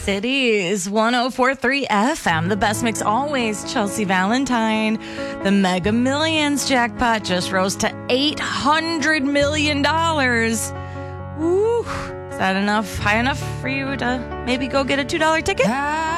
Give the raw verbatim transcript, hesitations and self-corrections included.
Cities, one oh four point three F M. The best mix always, Chelsea Valentine. The Mega Millions jackpot just rose to eight hundred million dollars. Woo. Is that enough, high enough for you to maybe go get a two dollar ticket?